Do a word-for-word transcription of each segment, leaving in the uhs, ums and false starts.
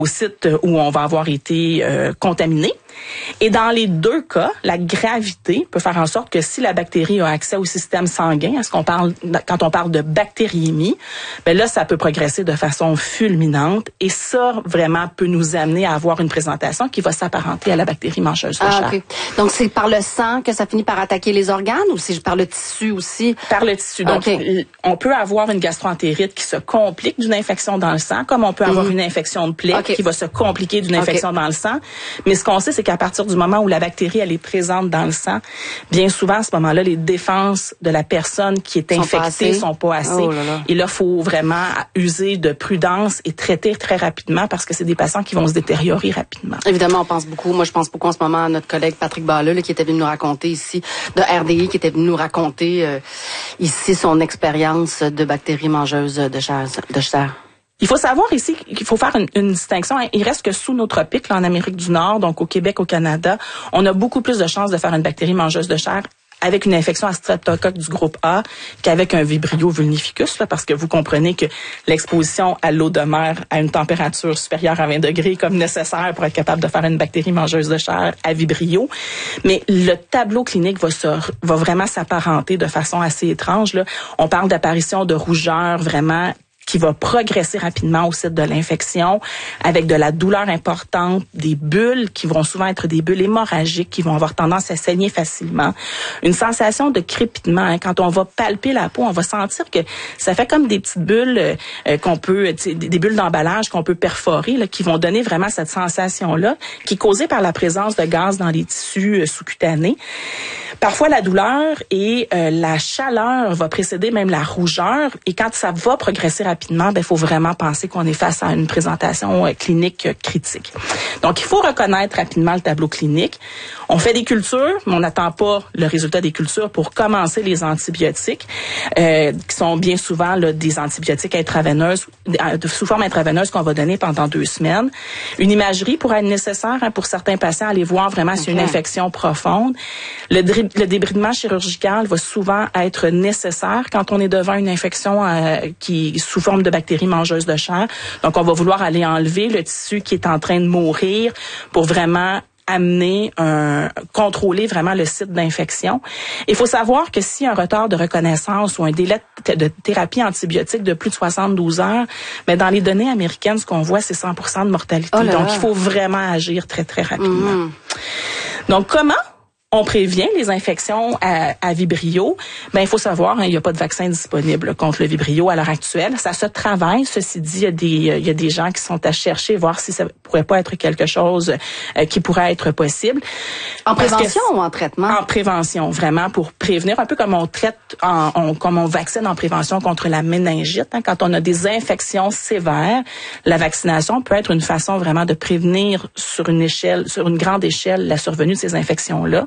au site où on va avoir été euh, contaminé. Et dans les deux cas, la gravité peut faire en sorte que si la bactérie a accès au système sanguin, à ce qu'on parle, quand on parle de bactériémie, ben là, ça peut progresser de façon fulminante. Et ça, vraiment, peut nous amener à avoir une présentation qui va s'apparenter à la bactérie mangeuse de ah, chair. Okay. Donc, c'est par le sang que ça finit par attaquer les organes ou c'est par le tissu aussi? Par le tissu. Donc, okay. on peut avoir une gastroentérite qui se complique d'une infection dans le sang, comme on peut avoir mm-hmm. une infection de plaie okay. qui va se compliquer d'une infection okay. dans le sang. Mais ce qu'on sait, c'est qu'à partir du moment où la bactérie elle est présente dans le sang, bien souvent à ce moment-là, les défenses de la personne qui est infectée sont pas assez. Oh là là. Et là, faut vraiment user de prudence et traiter très rapidement parce que c'est des patients qui vont se détériorer rapidement. Évidemment, on pense beaucoup. Moi, je pense beaucoup en ce moment à notre collègue Patrick Balleux, là, qui était venu nous raconter ici, de R D I, qui était venu nous raconter euh, ici son expérience de bactéries mangeuses de chair. De chair. Il faut savoir ici qu'il faut faire une, une distinction. Il reste que sous nos tropiques, là, en Amérique du Nord, donc au Québec, au Canada, on a beaucoup plus de chances de faire une bactérie mangeuse de chair avec une infection à streptocoque du groupe A qu'avec un Vibrio vulnificus, là, parce que vous comprenez que l'exposition à l'eau de mer à une température supérieure à vingt degrés est comme nécessaire pour être capable de faire une bactérie mangeuse de chair à Vibrio. Mais le tableau clinique va, se, va vraiment s'apparenter de façon assez étrange, là. On parle d'apparition de rougeur vraiment qui va progresser rapidement au site de l'infection, avec de la douleur importante, des bulles qui vont souvent être des bulles hémorragiques, qui vont avoir tendance à saigner facilement, une sensation de crépitement. Hein. Quand on va palper la peau, on va sentir que ça fait comme des petites bulles euh, qu'on peut, des bulles d'emballage qu'on peut perforer, là, qui vont donner vraiment cette sensation-là, qui est causée par la présence de gaz dans les tissus euh, sous-cutanés. Parfois, la douleur et euh, la chaleur va précéder même la rougeur. Et quand ça va progresser rapidement, ben, il faut vraiment penser qu'on est face à une présentation euh, clinique euh, critique. Donc, il faut reconnaître rapidement le tableau clinique. On fait des cultures, mais on n'attend pas le résultat des cultures pour commencer les antibiotiques, euh, qui sont bien souvent là, des antibiotiques intraveineuses, sous forme intraveineuse qu'on va donner pendant deux semaines. Une imagerie pourrait être nécessaire hein, pour certains patients, aller voir vraiment s'il y a une infection profonde. Le Le débridement chirurgical va souvent être nécessaire quand on est devant une infection euh, qui est sous forme de bactéries mangeuses de chair. Donc, on va vouloir aller enlever le tissu qui est en train de mourir pour vraiment amener un contrôler vraiment le site d'infection. Il faut savoir que si un retard de reconnaissance ou un délai de thérapie antibiotique de plus de soixante-douze heures, mais dans les données américaines, ce qu'on voit, c'est cent pour cent de mortalité. Oh là là. Donc, il faut vraiment agir très, très rapidement. Mmh. Donc, comment on prévient les infections à, à Vibrio? Ben, il faut savoir, hein, il n'y a pas de vaccin disponible contre le Vibrio à l'heure actuelle. Ça se travaille. Ceci dit, il y a des, il y a des gens qui sont à chercher, voir si ça pourrait pas être quelque chose euh, qui pourrait être possible. En prévention ou en traitement? En prévention, vraiment, pour prévenir, un peu comme on traite, en, on, comme on vaccine en prévention contre la méningite. Hein, quand on a des infections sévères, la vaccination peut être une façon vraiment de prévenir sur une échelle, sur une grande échelle, la survenue de ces infections-là.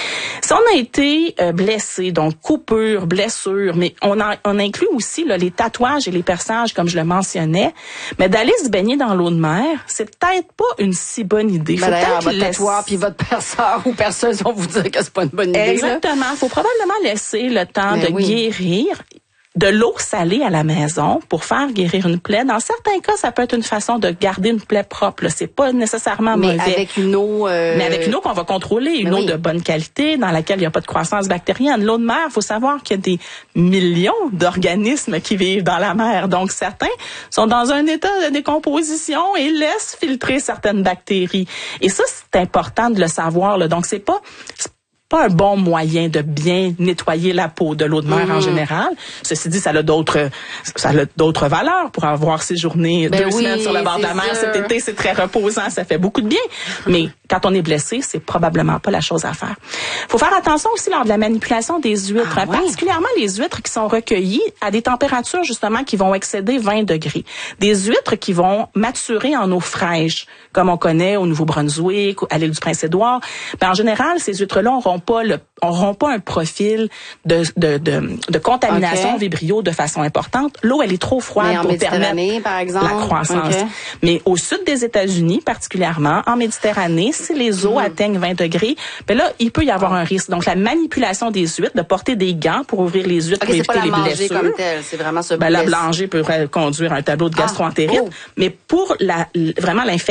Si on a été euh, blessé, donc coupure, blessure, mais on, a, on inclut aussi là, les tatouages et les perçages, comme je le mentionnais, mais d'aller se baigner dans l'eau de mer, c'est peut-être pas une si bonne idée. Ben, faut d'ailleurs, peut-être votre laisser... tatoueur puis votre perceur ou perceuse vont vous dire que c'est pas une bonne idée. Exactement. Il faut probablement laisser le temps ben de oui. guérir. De l'eau salée à la maison pour faire guérir une plaie. Dans certains cas, ça peut être une façon de garder une plaie propre. Là. C'est pas nécessairement mais mauvais. Avec une eau... Euh... Mais avec une eau qu'on va contrôler, une mais eau oui. de bonne qualité, dans laquelle il n'y a pas de croissance bactérienne. L'eau de mer, il faut savoir qu'il y a des millions d'organismes qui vivent dans la mer. Donc, certains sont dans un état de décomposition et laissent filtrer certaines bactéries. Et ça, c'est important de le savoir. Là. Donc, c'est pas... pas un bon moyen de bien nettoyer la peau de l'eau de mer mmh. en général. Ceci dit, ça a d'autres, ça a d'autres valeurs pour avoir séjourné ben deux oui, semaines sur le bord de la mer sûr. cet été. C'est très reposant, ça fait beaucoup de bien. Mais quand on est blessé, c'est probablement pas la chose à faire. Faut faire attention aussi lors de la manipulation des huîtres, ah, hein, oui. particulièrement les huîtres qui sont recueillies à des températures justement qui vont excéder vingt degrés. Des huîtres qui vont maturer en eau fraîche, comme on connaît au Nouveau-Brunswick, à l'île du Prince-Édouard. Ben, en général, ces huîtres-là n'auront pas le, auront pas un profil de, de, de, de contamination okay. Vibrio de façon importante. L'eau, elle est trop froide pour permettre par exemple. la croissance. Okay. Mais au sud des États-Unis, particulièrement, en Méditerranée, si les eaux mmh. atteignent vingt degrés, ben là, il peut y avoir un risque. Donc, la manipulation des huîtres, de porter des gants pour ouvrir les huîtres okay, pour éviter pas la les blessures. Comme telle, c'est vraiment ce ben, la blanger peut conduire à un tableau de gastroentérite. Ah, oh. Mais pour la, vraiment l'infection,